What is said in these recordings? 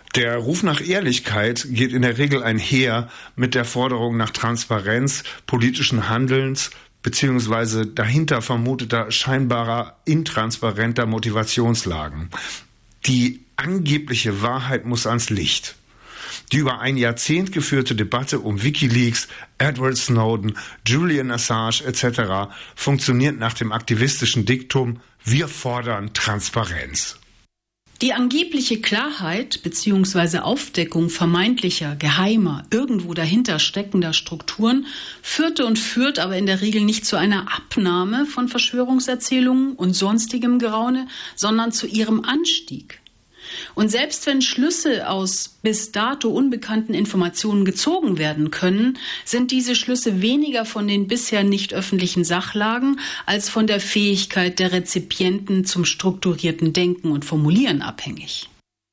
Der Ruf nach Ehrlichkeit geht in der Regel einher mit der Forderung nach Transparenz politischen Handelns beziehungsweise dahinter vermuteter scheinbarer intransparenter Motivationslagen. Die angebliche Wahrheit muss ans Licht. Die über ein Jahrzehnt geführte Debatte um WikiLeaks, Edward Snowden, Julian Assange etc. funktioniert nach dem aktivistischen Diktum: Wir fordern Transparenz. Die angebliche Klarheit bzw. Aufdeckung vermeintlicher, geheimer, irgendwo dahinter steckender Strukturen führte und führt aber in der Regel nicht zu einer Abnahme von Verschwörungserzählungen und sonstigem Geraune, sondern zu ihrem Anstieg. Und selbst wenn Schlüsse aus bis dato unbekannten Informationen gezogen werden können, sind diese Schlüsse weniger von den bisher nicht öffentlichen Sachlagen als von der Fähigkeit der Rezipienten zum strukturierten Denken und Formulieren abhängig.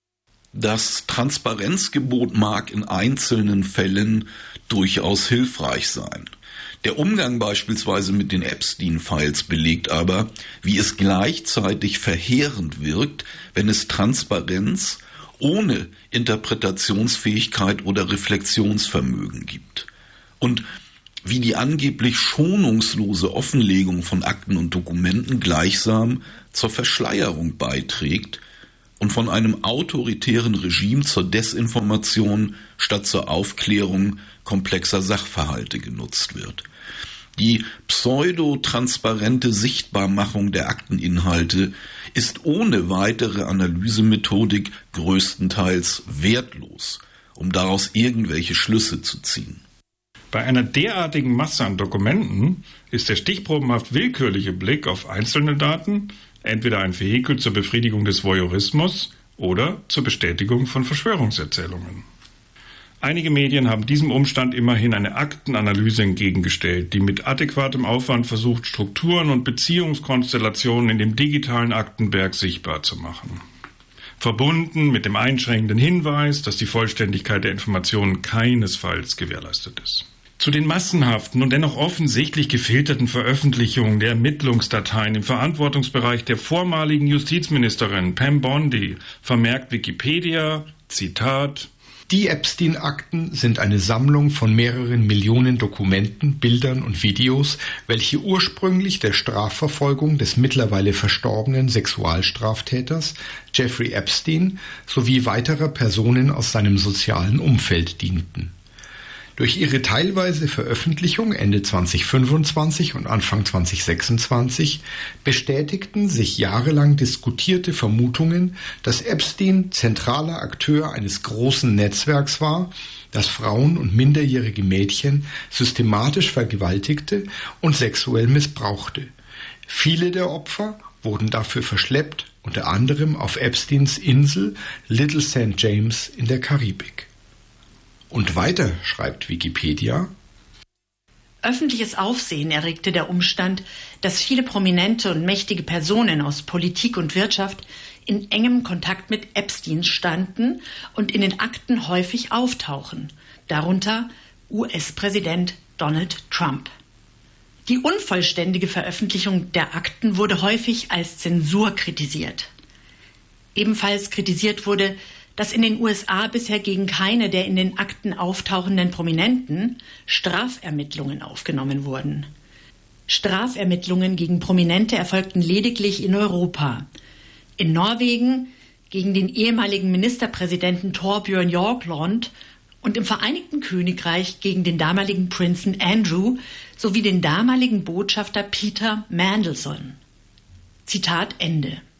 Das Transparenzgebot mag in einzelnen Fällen durchaus hilfreich sein. Der Umgang beispielsweise mit den Epstein-Files belegt aber, wie es gleichzeitig verheerend wirkt, wenn es Transparenz ohne Interpretationsfähigkeit oder Reflexionsvermögen gibt. Und wie die angeblich schonungslose Offenlegung von Akten und Dokumenten gleichsam zur Verschleierung beiträgt und von einem autoritären Regime zur Desinformation statt zur Aufklärung komplexer Sachverhalte genutzt wird. Die pseudo-transparente Sichtbarmachung der Akteninhalte ist ohne weitere Analysemethodik größtenteils wertlos, um daraus irgendwelche Schlüsse zu ziehen. Bei einer derartigen Masse an Dokumenten ist der stichprobenhaft willkürliche Blick auf einzelne Daten entweder ein Vehikel zur Befriedigung des Voyeurismus oder zur Bestätigung von Verschwörungserzählungen. Einige Medien haben diesem Umstand immerhin eine Aktenanalyse entgegengestellt, die mit adäquatem Aufwand versucht, Strukturen und Beziehungskonstellationen in dem digitalen Aktenberg sichtbar zu machen. Verbunden mit dem einschränkenden Hinweis, dass die Vollständigkeit der Informationen keinesfalls gewährleistet ist. Zu den massenhaften und dennoch offensichtlich gefilterten Veröffentlichungen der Ermittlungsdateien im Verantwortungsbereich der vormaligen Justizministerin Pam Bondi vermerkt Wikipedia, Zitat: Die Epstein-Akten sind eine Sammlung von mehreren Millionen Dokumenten, Bildern und Videos, welche ursprünglich der Strafverfolgung des mittlerweile verstorbenen Sexualstraftäters Jeffrey Epstein sowie weiterer Personen aus seinem sozialen Umfeld dienten. Durch ihre teilweise Veröffentlichung Ende 2025 und Anfang 2026 bestätigten sich jahrelang diskutierte Vermutungen, dass Epstein zentraler Akteur eines großen Netzwerks war, das Frauen und minderjährige Mädchen systematisch vergewaltigte und sexuell missbrauchte. Viele der Opfer wurden dafür verschleppt, unter anderem auf Epsteins Insel Little St. James in der Karibik. Und weiter schreibt Wikipedia: Öffentliches Aufsehen erregte der Umstand, dass viele prominente und mächtige Personen aus Politik und Wirtschaft in engem Kontakt mit Epstein standen und in den Akten häufig auftauchen, darunter US-Präsident Donald Trump. Die unvollständige Veröffentlichung der Akten wurde häufig als Zensur kritisiert. Ebenfalls kritisiert wurde, dass in den USA bisher gegen keine der in den Akten auftauchenden Prominenten Strafermittlungen aufgenommen wurden. Strafermittlungen gegen Prominente erfolgten lediglich in Europa. In Norwegen gegen den ehemaligen Ministerpräsidenten Torbjörn Jagland und im Vereinigten Königreich gegen den damaligen Prinzen Andrew sowie den damaligen Botschafter Peter Mandelson. Zitat Ende.